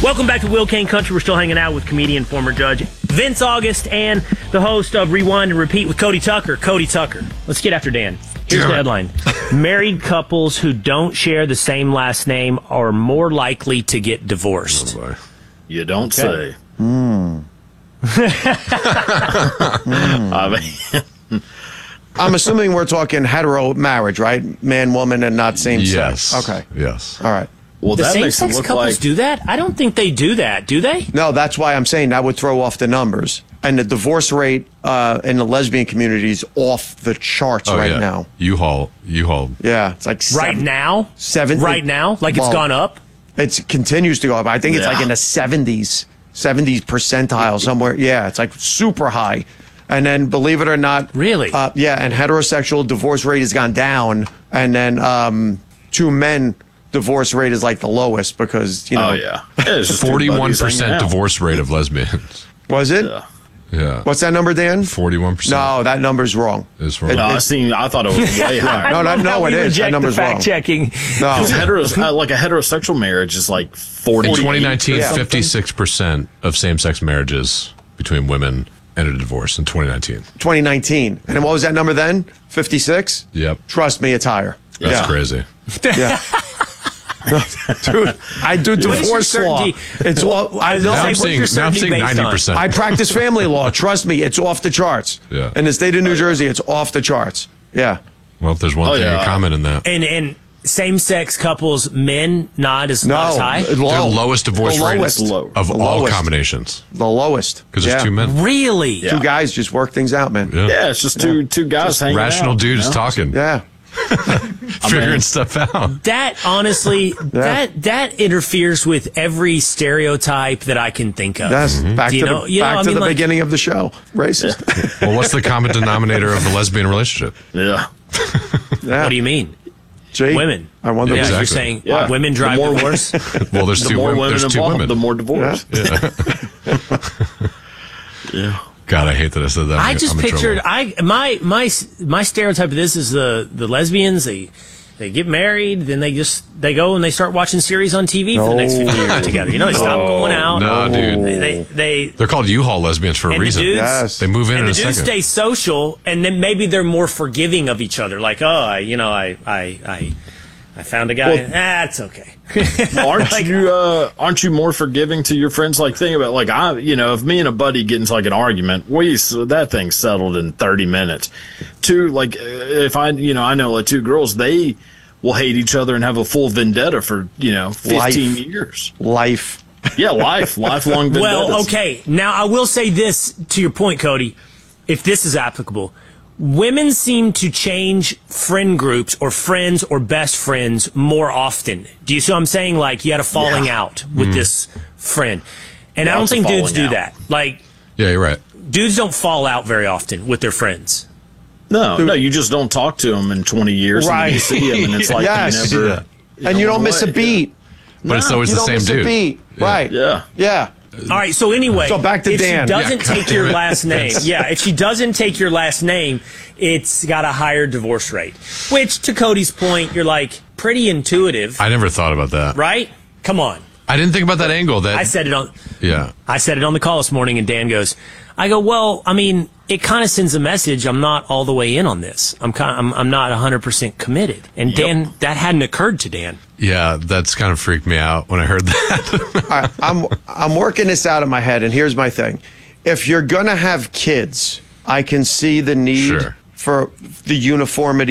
Welcome back to Will Kane Country. We're still hanging out with comedian, former judge Vince August, and the host of Rewind and Repeat with Cody Tucker. Cody Tucker. Let's get after Dan. Here's the headline. Married couples who don't share the same last name are more likely to get divorced. Oh, You don't say. I'm assuming we're talking hetero marriage, right? Man, woman, and not same sex. Okay. Yes. All right. Well, The that makes it same-sex look couples like do that? I don't think they do that. Do they? No, that's why I'm saying that would throw off the numbers. And the divorce rate in the lesbian community is off the charts now. U-Haul. Yeah, it's like Right now? 7. Right now? Like it's gone up? It continues to go up. I think it's like in the 70s percentile somewhere. Yeah, it's like super high. And then, believe it or not, Really? Yeah, and heterosexual divorce rate has gone down, and then two men divorce rate is like the lowest because Oh yeah, it's just 41% divorce rate of lesbians. Was it? Yeah. What's that number, Dan? 41%. No, that number's wrong. It's wrong. No, I thought it was way higher. No, it is. That number's wrong. Fact checking. No. Like a heterosexual marriage is like 40. In 2019, Yeah. 56% of same-sex marriages between women ended a divorce in 2019. 2019. And what was that number then? 56? Yep. Trust me, it's higher. That's crazy. Yeah. Dude, I do divorce law. certainty? It's all, Now I'm seeing 90%. I practice family law. Trust me, it's off the charts. Yeah. In the state of New Jersey, it's off the charts. Yeah. Well, if there's one thing in common in that. And same-sex couples, men not as high? They're the lowest divorce rate of all lowest. combinations. The lowest. Because there's two men. Really? Two guys just work things out, man. Yeah, it's just two guys hanging Rational out. dudes talking. Yeah. Figuring stuff out. That honestly, that interferes with every stereotype that I can think of. That's back Do to you know- the, you know, back I to mean, the like- beginning of the show. Racist. Well, what's the common denominator of the lesbian relationship? Yeah. Yeah. What do you mean? Gee, Women. I wonder. Yeah, Exactly. you're saying Yeah. women drive The more- divorce? Well, there's The two more women. women There's two involved, women. the more divorce. Yeah. God, I hate that I said that. I I'm just in pictured trouble. my stereotype of this is the lesbians, they get married, then they go and they start watching series on TV for the next 50 years together. You know, they stop going out. No, dude. They're called U-Haul lesbians for a and reason. The dudes, Yes. They move in and in the a dudes second. stay social, and then maybe they're more forgiving of each other. Like, I found a guy. It's okay. Aren't you more forgiving to your friends? Like, think about if me and a buddy get into like an argument, that thing's settled in 30 minutes. If I know like two girls, they will hate each other and have a full vendetta for 15 years. Life. Yeah, lifelong vendettas. Well, okay. Now, I will say this to your point, Cody, if this is applicable. Women seem to change friend groups or friends or best friends more often. Do you see what I'm saying? Like, you had a falling out with this friend. And I don't think dudes do that. Like, Yeah, you're right. dudes don't fall out very often with their friends. No, you just don't talk to them in 20 years. Right. And then you see them, and it's like Yes. you never. And you don't miss a beat. But it's always You the don't same miss a dude. beat. Yeah. Right. Yeah. Yeah. All right, so anyway, So back to if Dan. she doesn't Yeah, take your last name, if she doesn't take your last name, it's got a higher divorce rate. Which, to Cody's point, you're like, pretty intuitive, I never thought about that. right? Come on. I didn't think about that angle. I said it on the call this morning, and Dan goes, well, I mean, it kind of sends a message. I'm not all the way in on this. I'm not 100% committed. And Dan, that hadn't occurred to Dan. Yeah, that's kind of freaked me out when I heard that. All right, I'm working this out in my head, and here's my thing. If you're going to have kids, I can see the need Sure. for the uniformity